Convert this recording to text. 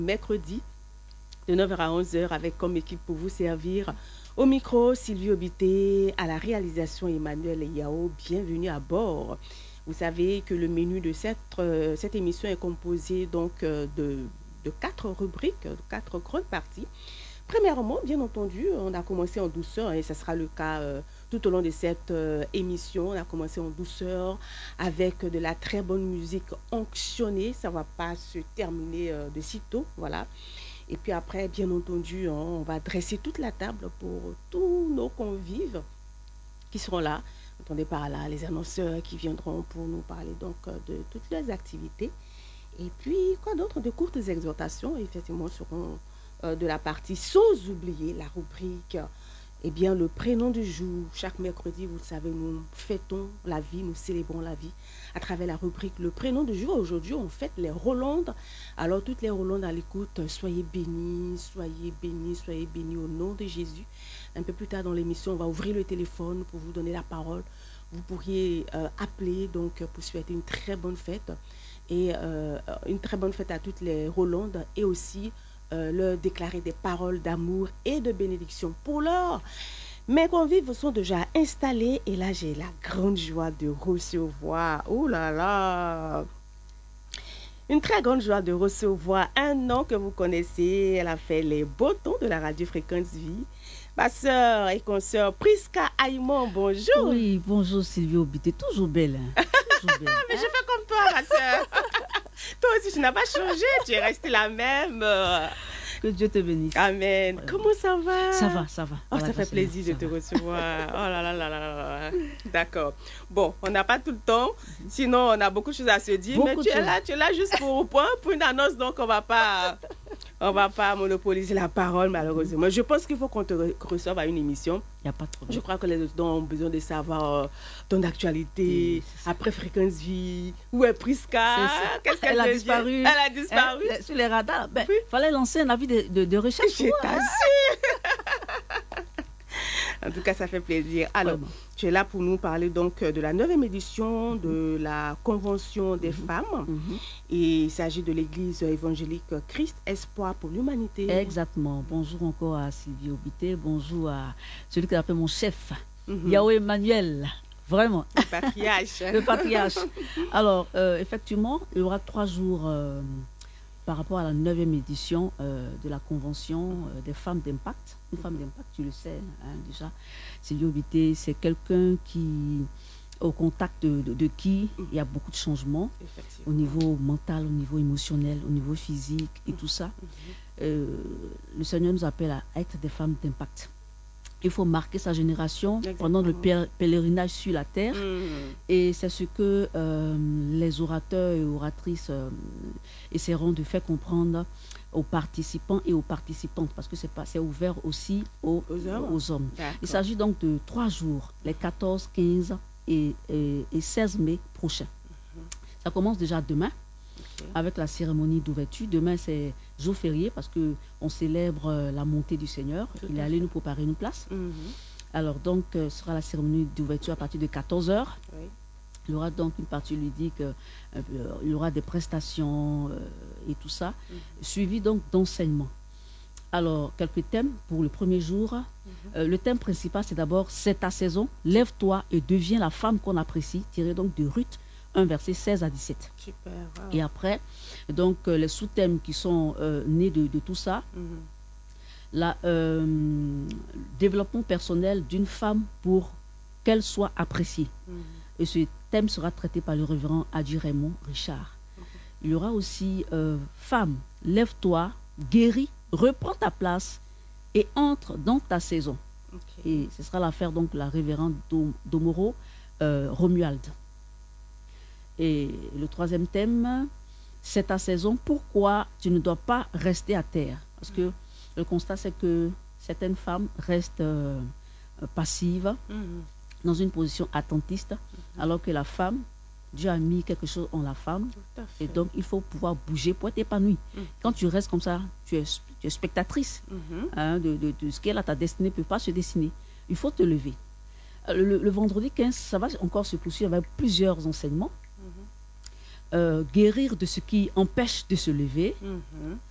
Mercredi, de 9h à 11h, avec comme équipe pour vous servir. Au micro, Sylvie Obité, à la réalisation Emmanuel Yao. Bienvenue à bord. Vous savez que le menu de cette émission est composé donc de 4 rubriques, de 4 grandes parties. Premièrement, bien entendu, on a commencé en douceur et ce sera le cas tout au long de cette émission. On a commencé en douceur avec de la très bonne musique onctionnée. Ça ne va pas se terminer de sitôt, voilà. Et puis après, bien entendu, on va dresser toute la table pour tous nos convives qui seront là. Attendez par là, les annonceurs qui viendront pour nous parler donc de toutes les activités. Et puis, quoi d'autre? De courtes exhortations, effectivement, seront de la partie, sans oublier la rubrique, eh bien, le prénom du jour. Chaque mercredi, vous le savez, nous fêtons la vie, nous célébrons la vie à travers la rubrique le prénom du jour. Aujourd'hui, on fête les Rolandes. Alors, toutes les Rolandes à l'écoute, soyez bénis, soyez bénis, soyez bénis au nom de Jésus. Un peu plus tard dans l'émission, on va ouvrir le téléphone pour vous donner la parole. Vous pourriez appeler donc pour souhaiter une très bonne fête et une très bonne fête à toutes les Rolandes et aussi leur déclarer des paroles d'amour et de bénédiction. Pour l'heure, mes convives sont déjà installés et là, j'ai la grande joie de recevoir, oh là là, une très grande joie de recevoir un nom que vous connaissez. Elle a fait les beaux tons de la radio Fréquence Vie. Ma sœur et consoeur Prisca Aïmon, bonjour. Oui, bonjour Sylvie Obité, toujours belle. Hein? Toujours belle. Mais je fais comme toi, ma sœur. Toi aussi, tu n'as pas changé, tu es restée la même. Que Dieu te bénisse. Amen. Ouais. Comment ça va? Ça va, ça va. Oh, ça fait plaisir de te recevoir. Oh là là là là là. D'accord. Bon, on n'a pas tout le temps, sinon on a beaucoup de choses à se dire. Mais tu es là juste pour une annonce, donc on va pas monopoliser la parole, malheureusement. Je pense qu'il faut qu'on te reçoive à une émission. Il n'y a pas de problème. Je crois que les autres ont besoin de savoir ton actualité, après Fréquence Vie, où est Prisca? Qu'est-ce qu'elle a disparu? Elle a disparu. Sur les radars. Ben, fallait lancer un avis de recherche. Je t'assure. En tout cas, ça fait plaisir. Alors, tu es là pour nous parler donc de la 9e édition de la Convention des femmes. Et il s'agit de l'Église évangélique Christ Espoir pour l'humanité. Exactement. Bonjour encore à Sylvie Obité. Bonjour à celui qui appelle mon chef, Yao Emmanuel. Vraiment. Le patriarche. Le patriarche. Alors, effectivement, il y aura 3 jours par rapport à la 9e édition de la Convention des femmes d'impact. Une femme d'impact, tu le sais, hein, déjà. Sylvie Obité, c'est quelqu'un qui, au contact de qui il y a beaucoup de changements au niveau mental, au niveau émotionnel, au niveau physique et tout ça. Le Seigneur nous appelle à être des femmes d'impact. Il faut marquer sa génération pendant le pèlerinage sur la terre. Et c'est ce que les orateurs et oratrices essaieront de faire comprendre aux participants et aux participantes, parce que c'est ouvert aussi aux hommes. Il s'agit donc de 3 jours, les 14, 15 et 16 mai prochains. Ça commence déjà demain, avec la cérémonie d'ouverture. Demain, c'est jour férié parce qu'on célèbre la montée du Seigneur. Il est allé nous préparer une place. Alors, donc, ce sera la cérémonie d'ouverture à partir de 14h. Il y aura donc une partie ludique, il y aura des prestations et tout ça, suivi donc d'enseignements. Alors, quelques thèmes pour le premier jour. Le thème principal, c'est d'abord « C'est ta saison, lève-toi et deviens la femme qu'on apprécie », tiré donc de Ruth 1, verset 16 à 17. Super, wow. Et après, donc, les sous-thèmes qui sont nés de tout ça, développement personnel d'une femme pour qu'elle soit appréciée. Et ce thème sera traité par le révérend Adi Raymond Richard. Il y aura aussi femme, lève-toi, guéris, reprends ta place et entre dans ta saison. Et ce sera l'affaire donc la révérende Domoro Romuald. Et le 3e thème, c'est ta saison, pourquoi tu ne dois pas rester à terre? Parce que le constat, c'est que certaines femmes restent passives, dans une position attentiste, alors que la femme, Dieu a mis quelque chose en la femme, et donc il faut pouvoir bouger pour être épanouie. Quand tu restes comme ça, tu es spectatrice de ce qu'elle a, ta destinée ne peut pas se dessiner. Il faut te lever. Le vendredi 15, ça va encore se poursuivre avec plusieurs enseignements. Guérir de ce qui empêche de se lever,